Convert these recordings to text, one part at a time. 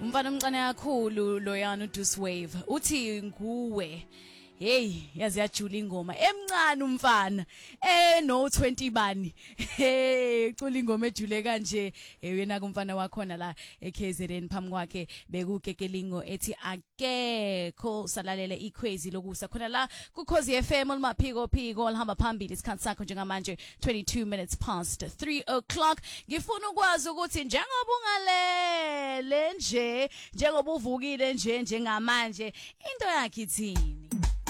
Umfana omncane kakhulu loyana uDuce Wave uthi nguwe. Hey, yazi yajula ingoma emncane umfana no 20 bani. Hey, cula ingoma ejule kanje wena kumfana wakhona la eKZN phambi kwakhe bekukekelingo ethi akekho salalele iCrazy lokusa khona la kuKhosi FM olmaphiko phiko olihamba phambili isikhathi sakho njengamanje 22 minutes past 3 o'clock. Ngifuna ukwazi ukuthi njengoba ungalele nje njengoba uvukile nje njengamanje into yakhe ithini?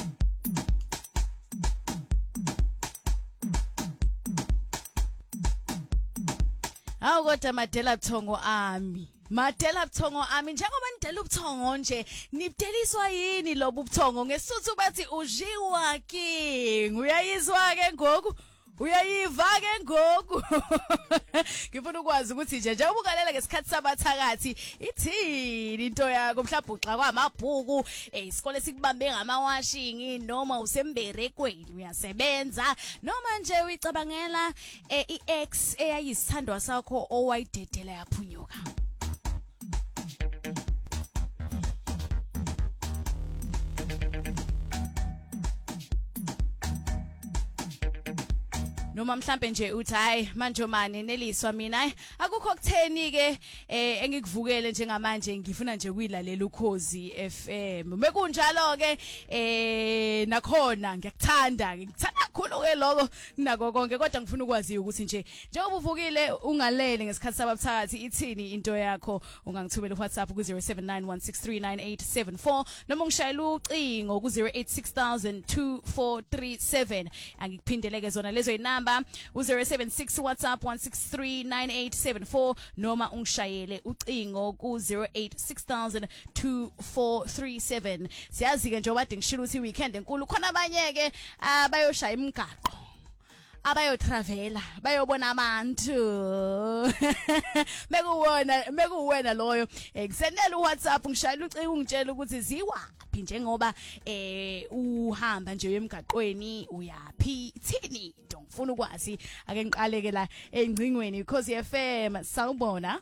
Hawu kodwa Madela Buthongo ami. Madela Buthongo ami njengoba nidela ubuthongo nje nibudeliswa yini lobu buthongo ngesizathu bathi ujiwa king uyayizwa ke ngoku uyayiva ke ngoku ngifuna ukwazi ukuthi nje njengoba ukalela ngesikhathi sabathakathi ithini into yakho mhlawumbe uxa kwamabhuku isikole sikubambe ngamawashing noma usemberekweni uyasebenza noma nje uyicabangela iX eyayisithandwa sakho owayidedela yaphunyuka. Noma mhlambe nje uthi hayi manje manje neliswa mina akukho kutheni ke engikuvukele njengamanje ngifuna nje kuyilalela uKhosi FM mekunjalo ke nakhona ngikuthanda kakhulu ke lokho nako konke kodwa ngifuna ukwazi ukuthi nje njengoba uvukile ungalele ngesikhathi sababuthakathi ithini into yakho ungangithumela uWhatsApp ku 0791639874 noma ungishayela ucingo ku 0860002437 angikuphindeleke zona lezo inamba u076 WhatsApp 1639874 noma ungishayele ucingo ku 0860002437. Siyazi ke njengoba ngishilo ukuthi weekend enkulu khona abanye ke abayoshaya imigaqo abayotravela bayobona abantu mekuwena loyo kusendela uWhatsApp ngishayela ucingo ungitshela ukuthi ziwaphi njengoba uhamba nje emgaqweni uyapi thini into ngifuna ukwazi ake ngiqaleke la engcingweni uKhosi FM sawubona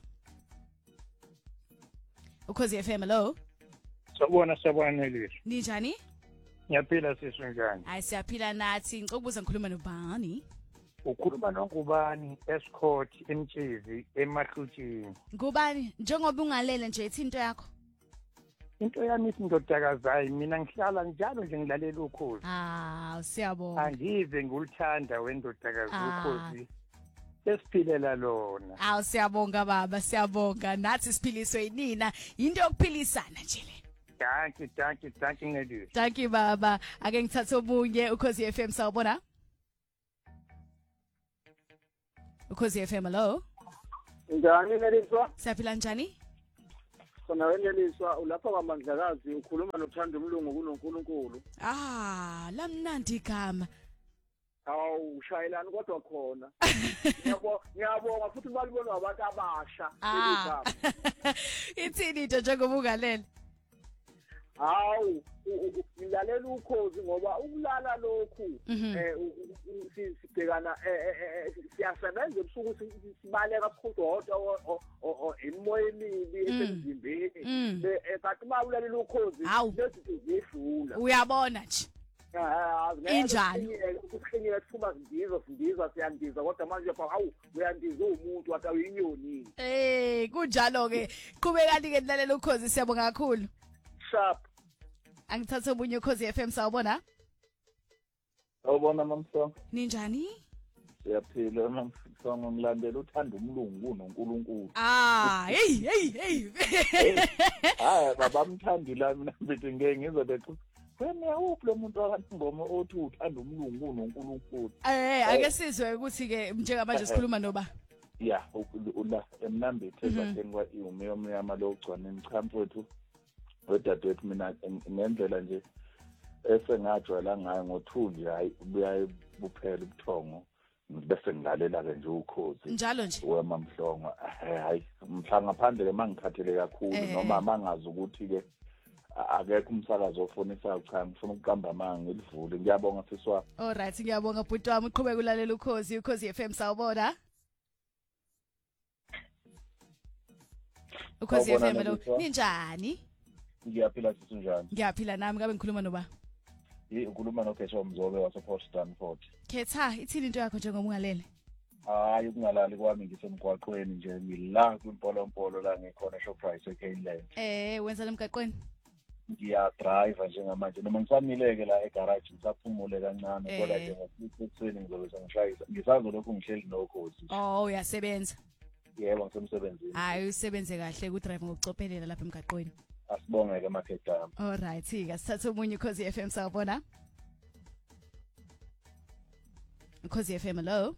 uKhosi FM hello Sabona Nelisi. Ninjani? Ngiyaphila sisi njani? Hayi siyaphila nathi ngicela ukubuza ngikhuluma nobani? Ukhuluma nongubani Escort eMtshezi emahlutshini. Ngubani njengoba ungalele nje ithinto yakho? Into yami isindodakazayo mina ngihlala njalo nje ngilalela uKhosi. Siyabonga. Angize ngulithanda wendodakazi uKhosi. Esiphilela lona. Siyabonga baba siyabonga nathi siphiliswe yinina into yokuphilisana nje le. Thank you. Thank you baba. Ake ngithathe obunye uKhosi FM sawubona. uKhosi FM hello. Njani Neliswa? Siyaphila njani? Khona weneliswa ulapha kwaMandlakazi ukhuluma nothando umlungu kuNkulunkulu. Lamnandi igama. Hawu ushayelana kodwa khona. Ngiyabonga futhi balibona abantu abasha. Ithini into njengoba ungalele? Hawu ngilalela uKhosi ngoba ukulala lokhu sibhekana siyasebenza ebusuku sibaleka kakhulu imoya emibi emzimbeni kanti mawulalela uKhosi lezinto ziyedlula uyabona nje injani ukukhanyela kuthuma sindizwa siyandiza kodwa manje hawu uyandiza umuntu wathi ayinyoni kunjalo ke qhubekani ke nilalela uKhosi siyabonga kakhulu sharp angithathe obunye uKhosi FM sawubona Sawubona mamsongo ninjani siyaphila mamsongo ngilandela uthanda umlungu kuNkulunkulu hey baba mthandila mina mbithi ngeke ngizobethi wena uphi lo muntu akathingoma othi uthanda umlungu kuNkulunkulu ake sizwe ukuthi ke njengamanje sikhuluma noba ula emnambithi ezathengwa iumeyomnyama lo ugcwane mchampu wethu wedadewethu mina ngendlela nje esengajwayela ngayo ngothuli hayi ubuyaye buphela ubuthongo bese ngilalela ke nje uKhosi njalo nje wemamhlongo hayi mhla ngaphandle mangikhathele kakhulu noma mangazi ukuthi ke akekho umsakazo ofonisa cha ngifuna ukuqamba manga ngilivule ngiyabonga siswa alright ngiyabonga bhuti wami uqhubeka ulalela uKhosi FM sawubona Ukhosi Sawubona, FM lo. Neliso. Ninjani? Ngiyaphila sithi njani? Ngiyaphila nami ngabe ngikhuluma noba. Ukhuluma noGesho Mzobe wasePort Stanford. Khetha ithini into yakho njengoba ungalele? Hayi ukungalali kwami ngisemgwaqweni nje ngila kwimpolompolo la ngikhona Shoprite eKainland. Wenza lemgaqweni? Ngiyadrive njengamanje noma ngisamileke la egarage ngisaphumule kancane kodwa nje ngokuseni ngizobe sengishayisa. Ngisazolokhu ngihleli nokhozi. Oh, uyasebenza. Yebo ngisemsebenzini. Hayi usebenze kahle ku drive ngokucophelela lapha emgaqweni. Asibongeke market dam. All right, sika sithatha umunye Ukhozi FM sawubona. Ukhozi FM hello.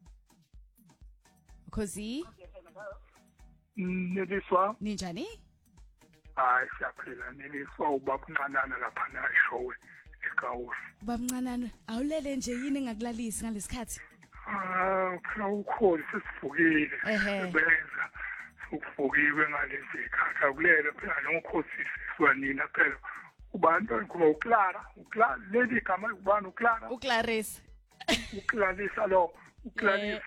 Ukhozi Neliswa ninjani? hayi siyaphila Neliswa ubaba unqanana lapha na ishowe eGawusi Babamncanana awulele nje yini engakulalisi ngalesikhathi? phela ukholi sesivukile Ehe. benza ukuvukiwe ngalezi khakha kulele phela nokhosi siwanina phela ubantu kuba uKlara leli gama ubani uKlara uClarisse. uKlarisa lo uKlarisa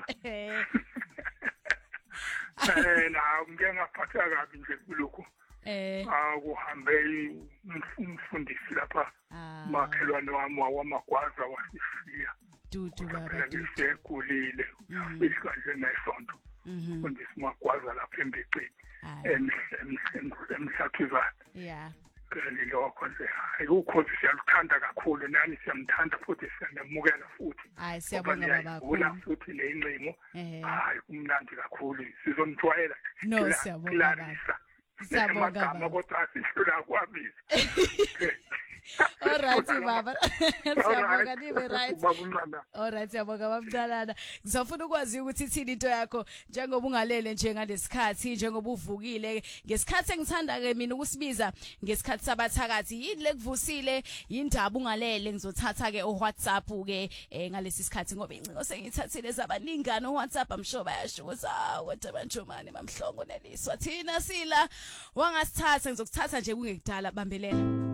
na ngeke ngaphatha kabi nje kuloko akuhambe umfundisi lapha makhelwane wami wamagwaza wasifia Dudu baba. ngisekhulile ufika nje nesonto umfundisi magwaza lapha embicini emhlathuzana Yeah. lokho nje hayi ukhozi siyaluthanda kakhulu nani siyamthanda futhi siyamukela futhi Hayi siyabonga baba ula kakhulu. futhi le inqimo Ehe. hayi kumnandi kakhulu sizonitwayela No, siyabonga baba. Siyabonga baba. kodwa asihlula kwabiza All right baba. Siyabonga nibe right. babunqanda All right siyabonga babudalana. Ngizofuna ukwazi ukuthi ithini into yakho njengoba ungalele nje ngalesikhathi njengoba uvukile ngesikhathi engithanda ke mina ukusibiza ngesikhathi sabathakathi yini lekuvusile indaba ungalele ngizothatha ke uWhatsApp ke ngalesi sikhathi ngoba incingo sengithathile zabaningana uWhatsApp amsho bayashuza kodwa banjomane mamhlongo Neliswa thina sila wangasithatha ngizokuthatha nje kungekudala bambelela